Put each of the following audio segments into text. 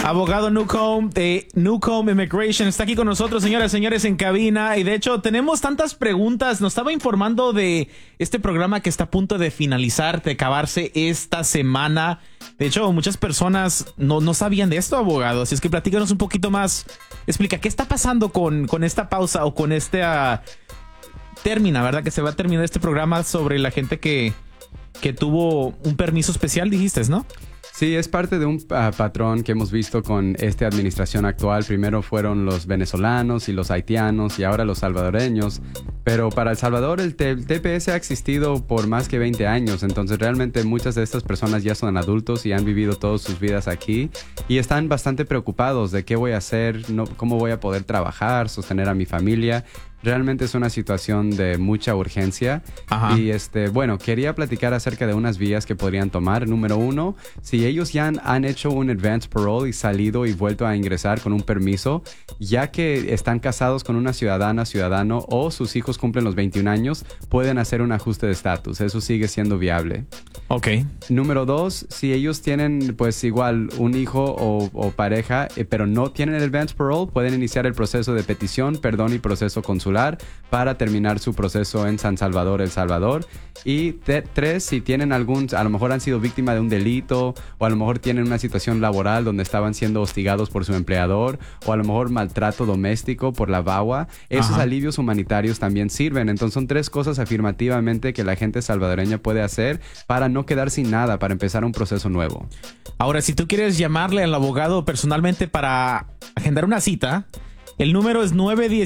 Abogado Newcomb de Newcomb Immigration está aquí con nosotros, señoras y señores, en cabina. Y de hecho, tenemos tantas preguntas. Nos estaba informando de este programa que está a punto de finalizar, de acabarse esta semana. De hecho, muchas personas no sabían de esto, abogado. Así es que platícanos un poquito más. Explica, ¿qué está pasando con esta pausa o con termina, verdad? Que se va a terminar este programa sobre la gente que tuvo un permiso especial, dijiste, ¿no? Sí, es parte de un patrón que hemos visto con esta administración actual. Primero fueron los venezolanos y los haitianos y ahora los salvadoreños. Pero para El Salvador el TPS ha existido por más que 20 años. Entonces realmente muchas de estas personas ya son adultos y han vivido todas sus vidas aquí. Y están bastante preocupados de qué voy a hacer, cómo voy a poder trabajar, sostener a mi familia. Realmente es una situación de mucha urgencia. Ajá. Y bueno, quería platicar acerca de unas vías que podrían tomar. Número 1, si ellos ya han hecho un advance parole y salido y vuelto a ingresar con un permiso, ya que están casados con una ciudadano o sus hijos cumplen los 21 años, pueden hacer un ajuste de estatus. Eso sigue siendo viable. Ok. Número 2, si ellos tienen pues igual un hijo o pareja, pero no tienen el advance parole, pueden iniciar el proceso de petición, perdón y proceso consular para terminar su proceso en San Salvador, El Salvador. Y 3, si tienen a lo mejor han sido víctima de un delito o a lo mejor tienen una situación laboral donde estaban siendo hostigados por su empleador o a lo mejor maltrato doméstico por la VAWA, esos alivios humanitarios también sirven. Entonces son 3 cosas afirmativamente que la gente salvadoreña puede hacer para no quedar sin nada, para empezar un proceso nuevo. Ahora, si tú quieres llamarle al abogado personalmente para agendar una cita, el número es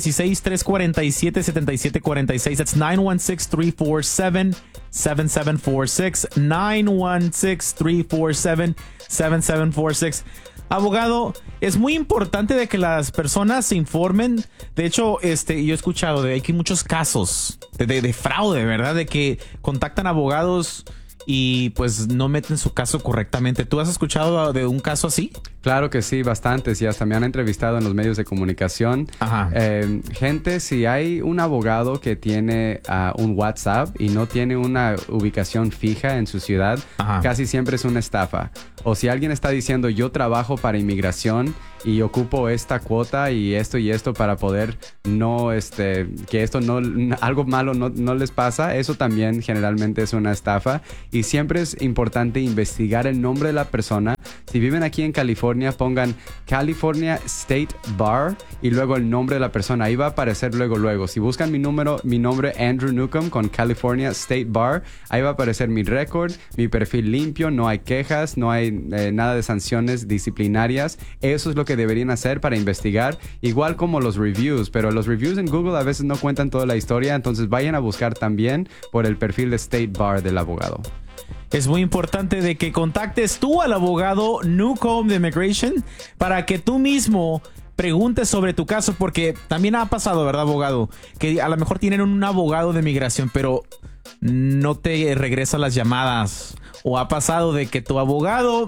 916-347-7746. That's 916-347-7746. 916-347-7746. Abogado, es muy importante de que las personas se informen. De hecho, yo he escuchado de que hay muchos casos de fraude, ¿verdad? De que contactan abogados y pues no meten su caso correctamente. ¿Tú has escuchado de un caso así? Claro que sí, bastantes, y hasta me han entrevistado en los medios de comunicación. Gente, si hay un abogado que tiene un WhatsApp y no tiene una ubicación fija en su ciudad, casi siempre es una estafa. O si alguien está diciendo, yo trabajo para inmigración y ocupo esta cuota y esto para poder que esto algo malo no les pasa, eso también generalmente es una estafa. Y siempre es importante investigar el nombre de la persona. Si viven aquí en California, pongan California State Bar y luego el nombre de la persona. Ahí va a aparecer luego. Si buscan mi nombre Andrew Newcomb con California State Bar, ahí va a aparecer mi récord, mi perfil limpio, no hay quejas, no hay nada de sanciones disciplinarias. Eso es lo que deberían hacer para investigar, igual como los reviews. Pero los reviews en Google a veces no cuentan toda la historia, entonces vayan a buscar también por el perfil de State Bar del abogado. Es muy importante de que contactes tú al abogado Newcomb de Immigration para que tú mismo preguntes sobre tu caso, porque también ha pasado, ¿verdad, abogado? Que a lo mejor tienen un abogado de migración, pero no te regresa las llamadas. O ha pasado de que tu abogado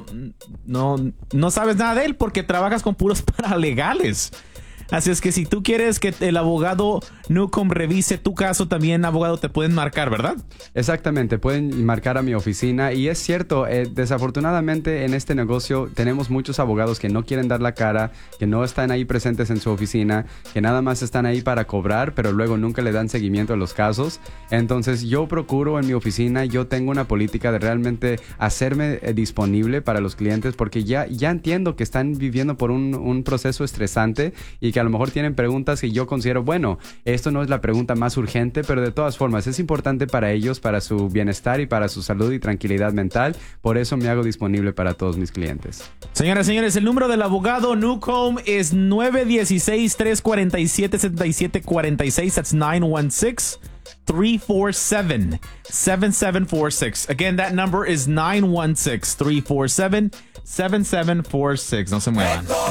no sabes nada de él porque trabajas con puros paralegales. Así es que si tú quieres que el abogado Newcomb revise tu caso, también, abogado, te pueden marcar, ¿verdad? Exactamente, pueden marcar a mi oficina. Y es cierto, desafortunadamente en este negocio tenemos muchos abogados que no quieren dar la cara, que no están ahí presentes en su oficina, que nada más están ahí para cobrar, pero luego nunca le dan seguimiento a los casos. Entonces yo procuro en mi oficina, yo tengo una política de realmente hacerme disponible para los clientes, porque ya entiendo que están viviendo por un proceso estresante y que a lo mejor tienen preguntas que yo considero, bueno, esto no es la pregunta más urgente, pero de todas formas es importante para ellos, para su bienestar y para su salud y tranquilidad mental. Por eso me hago disponible para todos mis clientes. Señoras y señores, el número del abogado Newcomb es 916-347-7746. That's 916-347-7746. Again, that number is 916-347-7746. No se muevan.